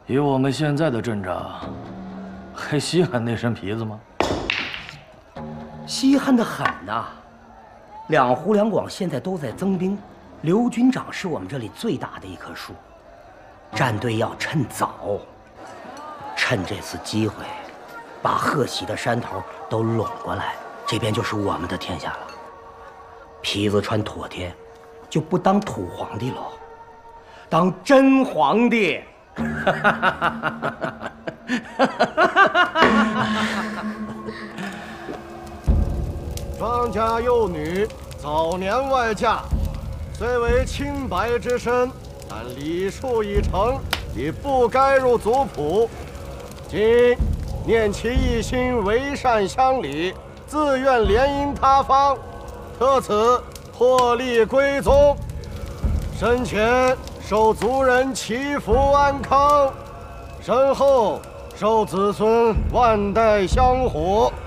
以我们现在的阵仗，还稀罕那身皮子吗？ 稀罕的很呐！两湖两广现在都在增兵，刘军长是我们这里最大的一棵树。战队要趁早，趁这次机会，把贺喜的山头都拢过来，这边就是我们的天下了。皮子穿妥帖，就不当土皇帝喽，当真皇帝。 庄家幼女早年外嫁，虽为清白之身，但礼数已成，已不该入族谱。今念其一心为善乡里，自愿联姻他方，特此破例归宗。身前受族人祈福安康，身后受子孙万代香火。